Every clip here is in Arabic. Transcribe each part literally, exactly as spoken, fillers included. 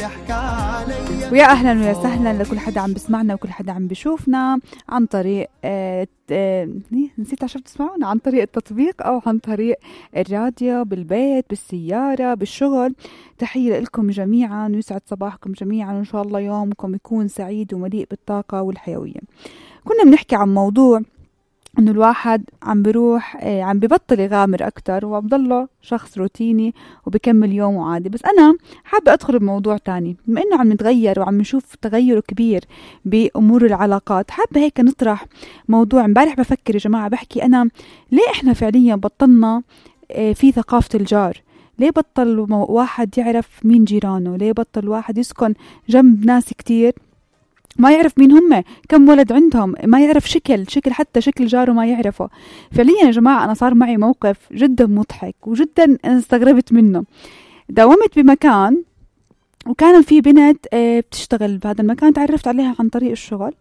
ويا أهلا ويا سهلا لكل حدا عم بسمعنا وكل حدا عم بشوفنا عن طريق آه آه نسيت عشان تسمعونا عن طريق التطبيق أو عن طريق الراديو، بالبيت، بالسيارة، بالشغل. تحية لكم جميعا ويسعد صباحكم جميعا، وإن شاء الله يومكم يكون سعيد ومليء بالطاقة والحيوية. كنا بنحكي عن موضوع انه الواحد عم بيروح آه عم ببطل يغامر اكتر وبضله شخص روتيني وبكمل يومه عادي. بس انا حابة ادخل بموضوع تاني، بما انه عم نتغير وعم نشوف تغير كبير بامور العلاقات. حابة هيك نطرح موضوع. امبارح بفكر يا جماعة، بحكي انا ليه احنا فعليا بطلنا آه في ثقافة الجار؟ ليه بطل واحد يعرف مين جيرانه؟ ليه بطل واحد يسكن جنب ناس كتير ما يعرف مين هم، كم ولد عندهم، ما يعرف شكل شكل حتى شكل جاره ما يعرفه؟ فعليا يا جماعة أنا صار معي موقف جدا مضحك وجدا استغربت منه. داومت بمكان وكان في بنت بتشتغل بهذا المكان، تعرفت عليها عن طريق الشغل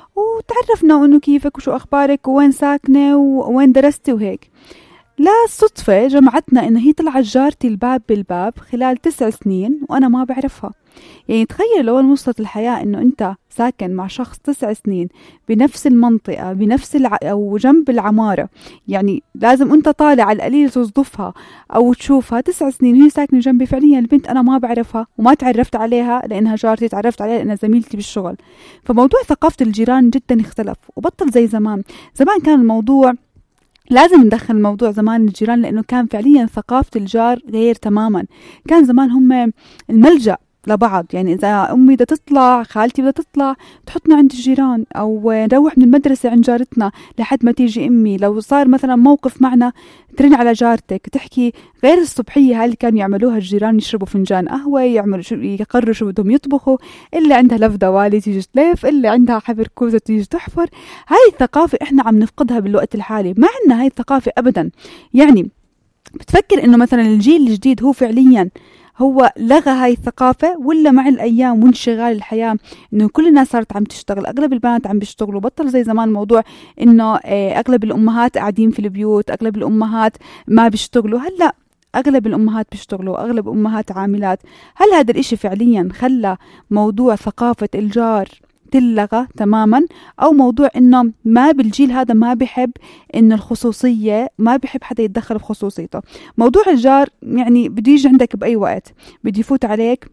وتعرفنا انه كيفك وشو اخبارك وين ساكنة وين درستي وهيك. لا صدفة جمعتنا إن هي طلعت جارتي الباب بالباب خلال تسع سنين وأنا ما بعرفها. يعني تخيل لو وصلت الحياة إنه أنت ساكن مع شخص تسع سنين بنفس المنطقة بنفس الع... أو جنب العمارة، يعني لازم أنت طالع على القليل تصدفها أو تشوفها. تسع سنين وهي ساكنة جنبي، فعليا البنت أنا ما بعرفها وما تعرفت عليها لأنها جارتي، تعرفت عليها لأنها زميلتي بالشغل. فموضوع ثقافة الجيران جدا اختلف وبطل زي زمان. زمان كان الموضوع لازم ندخل الموضوع زمان الجيران، لأنه كان فعليا ثقافة الجار غير تماما. كان زمان هم الملجأ لبعض، يعني إذا أمي بدها تطلع، خالتي بدها تطلع، تحطنا عند الجيران، أو نروح من المدرسة عند جارتنا لحد ما تيجي أمي. لو صار مثلا موقف معنا ترن على جارتك تحكي. غير الصبحية هاي اللي كانوا يعملوها الجيران، يشربوا فنجان قهوة، يعملوا شو، يقرروا شو بدهم يطبخوا، اللي عندها لف دوالي تيجي تلف، اللي عندها حفر كوزة تيجي تحفر. هاي الثقافة إحنا عم نفقدها بالوقت الحالي، ما عندنا هاي الثقافة أبدا. يعني بتفكر إنه مثلا الجيل الجديد هو فعليا هو لغى هاي الثقافة، ولا مع الأيام وانشغال الحياة إنه كل الناس صارت عم تشتغل، أغلب البنات عم بيشتغلوا، بطل زي زمان موضوع إنه أغلب الأمهات قاعدين في البيوت، أغلب الأمهات ما بيشتغلوا. هلأ أغلب الأمهات بيشتغلوا، أغلب الأمهات عاملات. هل هذا الإشي فعليا خلى موضوع ثقافة الجار تلغى تماما، أو موضوع إنه ما بالجيل هذا ما بيحب إن الخصوصية، ما بيحب حدا يتدخل في خصوصيته؟ موضوع الجار يعني بده يجي عندك بأي وقت، بده يفوت عليك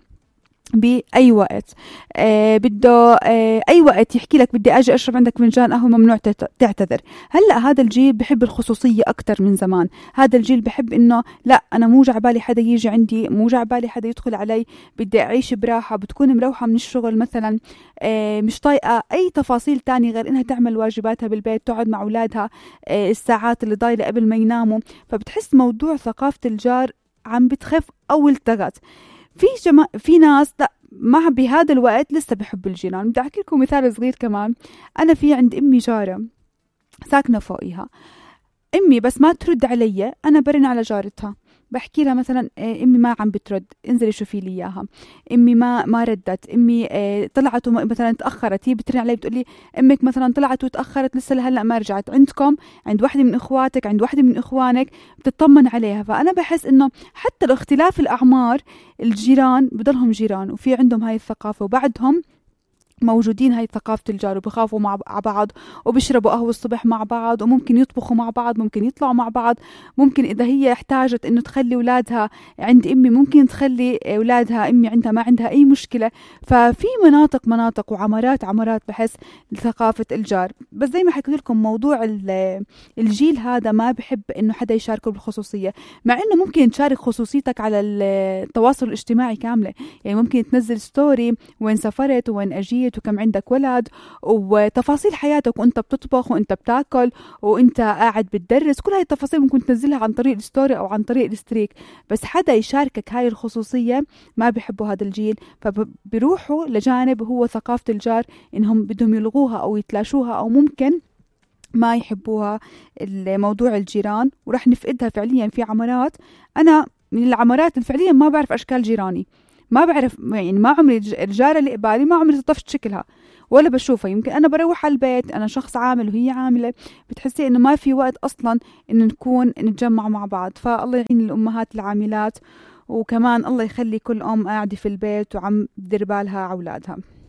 بأي وقت، آه بده آه أي وقت يحكي لك بدي أجي أشرب عندك فنجان قهوة، ممنوع تعتذر. هلأ هذا الجيل بحب الخصوصية أكتر من زمان. هذا الجيل بحب إنه لا، أنا مو جعبالي حدا يجي عندي، مو جعبالي حدا يدخل علي، بدي أعيش براحة. بتكون مروحة من الشغل مثلا آه مش طايقة أي تفاصيل تاني غير إنها تعمل واجباتها بالبيت، تقعد مع أولادها آه الساعات اللي ضايلة قبل ما يناموا. فبتحس موضوع ثقافة الجار عم بتخف أو التغت. في جما... في ناس لا، ما بهذا الوقت لسه بحب الجيران. بدي أحكي لكم مثال صغير كمان. أنا في عند أمي جارة ساكنة فوقيها، أمي بس ما ترد علي أنا برن على جارتها، بحكي لها مثلا امي ما عم بترد، انزلي شوفي لي اياها. امي ما ما ردت، امي طلعت مثلا تاخرت، هي بترن علي بتقول لي امك مثلا طلعت وتاخرت لسه لهلا ما رجعت. عندكم عند واحده من اخواتك، عند واحده من اخوانك، بتطمن عليها. فانا بحس انه حتى لو اختلاف الاعمار، الجيران بضلهم جيران وفي عندهم هاي الثقافه، وبعدهم موجودين هاي ثقافة الجار، وبخافوا مع بعض، وبيشربوا قهوة الصبح مع بعض، وممكن يطبخوا مع بعض، ممكن يطلعوا مع بعض. ممكن إذا هي احتاجت إنه تخلي أولادها عند أمي ممكن تخلي أولادها أمي عندها، ما عندها أي مشكلة. ففي مناطق مناطق وعمارات عمارات بحس ثقافة الجار. بس زي ما حكيت لكم موضوع الجيل هذا ما بحب إنه حدا يشاركه بالخصوصية، مع إنه ممكن تشارك خصوصيتك على التواصل الاجتماعي كاملة. يعني ممكن تنزل ستوري وين سافرت وين أجيت وكم عندك ولد وتفاصيل حياتك، وانت بتطبخ وانت بتاكل وانت قاعد بتدرس. كل هاي التفاصيل ممكن تنزلها عن طريق الستوري او عن طريق الستريك. بس حدا يشاركك هاي الخصوصية ما بيحبوا هذا الجيل، فبيروحوا لجانب هو ثقافة الجار، انهم بدهم يلغوها او يتلاشوها، او ممكن ما يحبوها الموضوع الجيران، ورح نفقدها فعليا في عمارات. انا من العمارات فعليا ما بعرف اشكال جيراني، ما بعرف، يعني ما عمري الجارة اللي قبالي ما عمري طفشت شكلها ولا بشوفها. يمكن أنا بروح على البيت، أنا شخص عامل وهي عاملة، بتحسي إنه ما في وقت أصلا إنه نكون نتجمع مع بعض. فالله يعين الأمهات العاملات وكمان الله يخلي كل أم قاعدة في البيت وعم تدير بالها على أولادها.